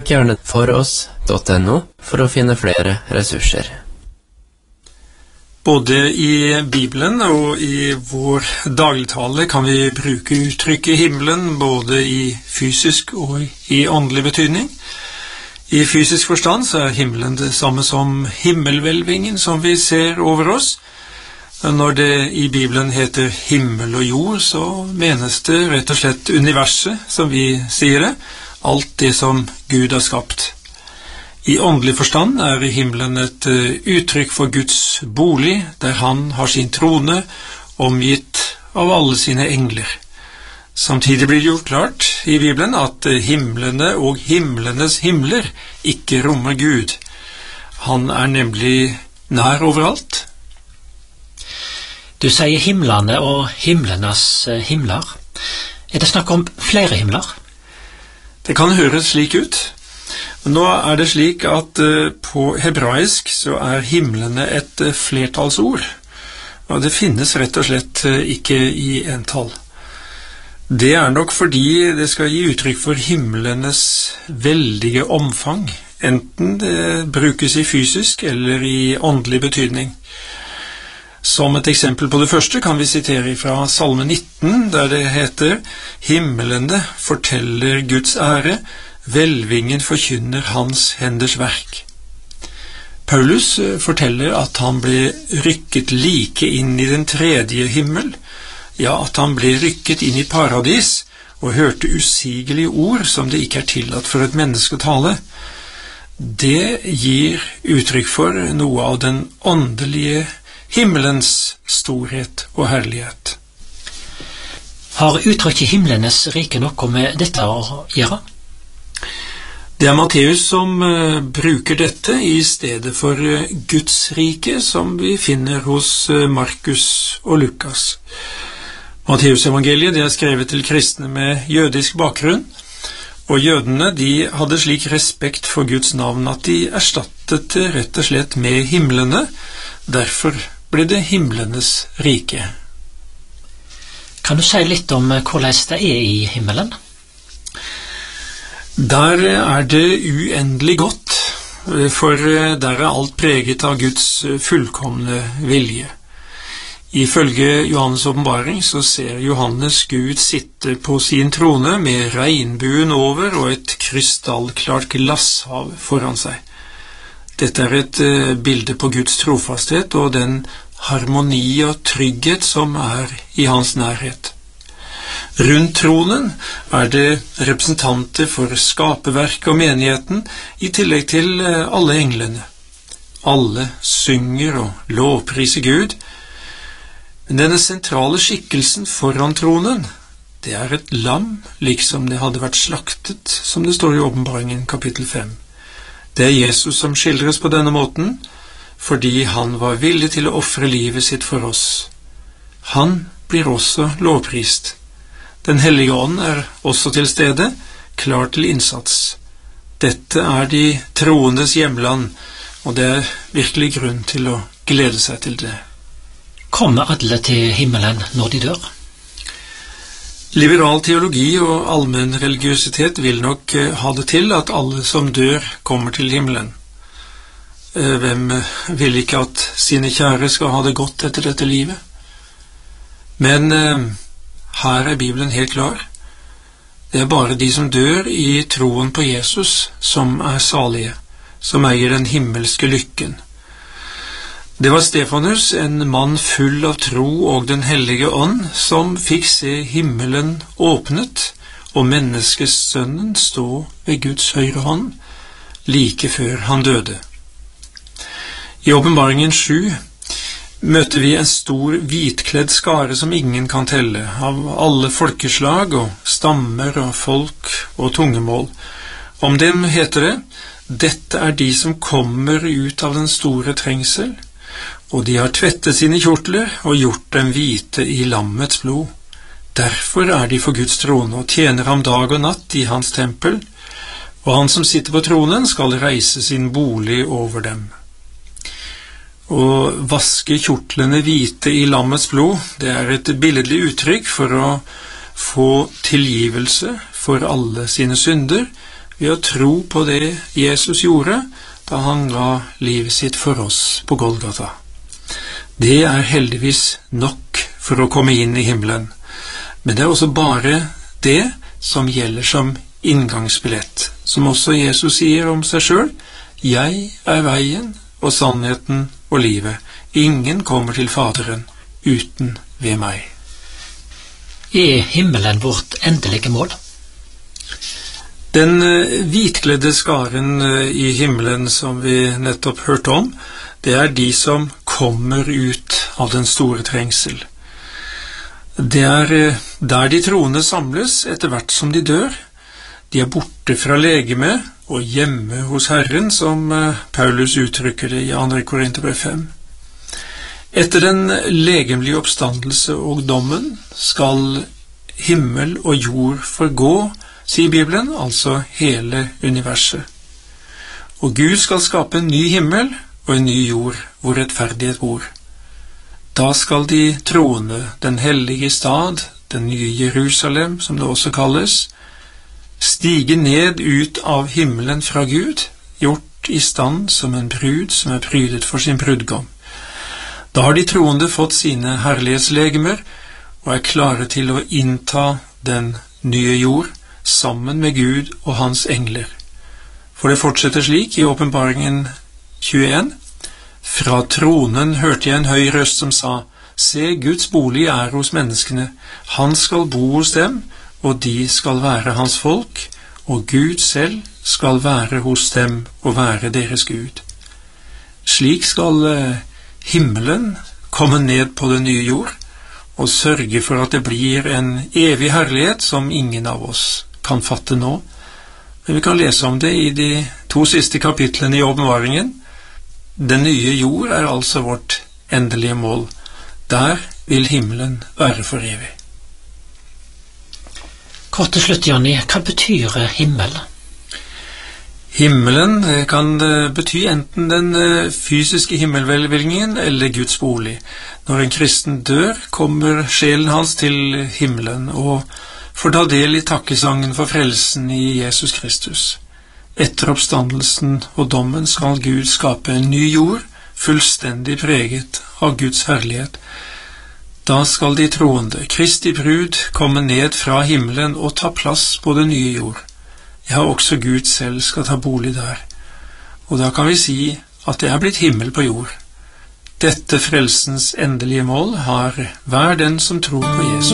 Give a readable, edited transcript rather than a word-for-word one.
Besøk gjerne foross.no for å finne flere ressurser. Både i Bibelen og i vår dagligtale kan vi bruke uttrykket himmelen både i fysisk og i åndelig betydning. I fysisk forstand så er himmelen det samme som himmelhvelvingen som vi ser over oss. Når det i Bibelen heter himmel og jord, så menes det rett og slett universet, som vi sier det, alt det som Gud har skapt. I åndelig forstand er himmelen et uttrykk for Guds bolig, der han har sin trone, omgitt av alle sine engler. Samtidig blir det gjort klart i Bibelen at himlene og himlenes himler ikke rommer Gud. Han er nemlig nær overalt. Du sier himlene og himlenes himler. Er det snakk om flere himler? Det kan høres slik ut. Nå er det slik at på hebraisk så er himlene et flertallsord, og det finnes rett og slett ikke i entall. Det er nok fordi det skal gi uttrykk for himlenes veldige omfang, enten det brukes i fysisk eller i åndelig betydning. Som et eksempel på det første kan vi sitere fra Salme 19, der det heter «Himmelene forteller Guds ære, hvelvingen forkynner hans henders verk». Paulus forteller at han ble rykket like inn i den tredje himmel, ja, at han ble rykket inn i paradis og hørte usigelige ord som det ikke er tillatt for et menneske å tale. Det gir uttrykk for noe av den åndelige himmelens storhet og herlighet. Har uttrykket himlenes rike noe med dette å gjøre? Det er Matteus som bruker dette i stedet for Guds rike, som vi finner hos Markus og Lukas. Matteus evangeliet det er skrevet til kristne med jødisk bakgrunn, og jødene de hadde slik respekt for Guds navn at de erstattet det rett og slett med himlene. Derfor ble det himlenes rike. Kan du si litt om hvordan det er i himmelen? Der er det uendelig godt, for der er alt preget av Guds fullkomne vilje. Ifølge Johannes åpenbaring så ser Johannes Gud sitte på sin trone med regnbuen over og et krystallklart glasshav foran seg. Dette er et bilde på Guds trofasthet og den harmoni og trygghet som er i hans nærhet. Rundt tronen er det representanter for skaperverket og menigheten, i tillegg til alle englene. Alle synger og lovpriser Gud. Men denne sentrale skikkelsen foran tronen, det er et lam, liksom det hadde vært slaktet, som det står i åpenbaringen kapittel 5. Det er Jesus som skildres på denne måten, fordi han var villig til å ofre livet sitt for oss. Han blir også lovprist. Den hellige ånd er også til stede, klar til innsats. Dette er de troendes hjemland, og det er virkelig grunn til å glede seg til det. Kommer alle til himmelen når de dør? Liberal teologi og allmenn religiøsitet vil nok ha det til at alle som dør kommer til himmelen. Hvem vil ikke at sine kjære skal ha det godt etter dette livet? Men her er Bibelen helt klar. Det er bare de som dør i troen på Jesus som er salige, som eier den himmelske lykken. Det var Stefanus, en mann full av tro og den hellige ånd, som fikk se himmelen åpnet og menneskesønnen stå ved Guds høyre hånd like før han døde. I åpenbaringen 7 møter vi en stor hvitkledd skare som ingen kan telle, av alle folkeslag og stammer og folk og tungemål. Om dem heter det: «Dette er de som kommer ut av den store trengsel, og de har tvettet sine kjortler og gjort dem hvite i lammets blod. Derfor er de for Guds trone og tjener ham dag og natt i hans tempel, og han som sitter på tronen skal reise sin bolig over dem.» Å vaske kjortlene hvite i lammets blod, det er et billedlig uttrykk for å få tilgivelse for alle sine synder ved å tro på det Jesus gjorde da han ga livet sitt for oss på Golgata. Det er heldigvis nok for å komme inn i himmelen, men det er også bare det som gjelder som inngangsbillett, som også Jesus sier om seg selv: «Jeg er veien og sannheten og livet. Ingen kommer til Faderen uten ved meg.» Er himmelen vårt endelige mål? Den hvitkledde skaren i himmelen som vi nettopp hørte om, det er de som kommer ut av den store trengsel. Det er der de troende samles etter hvert som de dør. De er borte fra legeme og hjemme hos Herren, som Paulus uttrykker det i 2. Korinterbrev 5. Etter den legemlige oppstandelse og dommen skal himmel og jord forgå, sier Bibelen, altså hele universet. Og Gud skal skape en ny himmel og en ny jord hvor rettferdighet bor. Da skal de troende, den hellige stad, den nye Jerusalem, som det også kalles, stige ned ut av himmelen fra Gud, gjort i stand som en brud som er prydet for sin brudgom. Da har de troende fått sine herlighetslegemer og er klare til å innta den nye jord sammen med Gud og hans engler. For det fortsetter slik i Åpenbaringen 21. Fra tronen hørte jeg en høy røst som sa: Se, Guds bolig er hos menneskene. Han skal bo hos dem, og de skal være hans folk, og Gud selv skal være hos dem og være deres Gud. Slik skal himmelen komme ned på den nye jord og sørge for at det blir en evig herlighet som ingen av oss kan fatte nå. Men vi kan lese om det i de 2 siste kapitlene i Åpenbaringen. Den nye jord er altså vårt endelige mål. Der vil himmelen være for evig. Kort til slutt, Jonny, hva betyr himmel? Himmelen kan bety enten den fysiske himmelhvelvingen eller Guds bolig. Når en kristen dør, kommer sjelen hans til himmelen og får ta del i takkesangen for frelsen i Jesus Kristus. Etter oppstandelsen og dommen skal Gud skape en ny jord, fullstendig preget av Guds herlighet. Da skal de troende, Kristi brud, komme ned fra himmelen og ta plass på den nye jord. Ja, også Gud selv skal ta bolig der. Og da kan vi si at det er blitt himmel på jord. Dette frelsens endelige mål har hver den som tror på Jesus.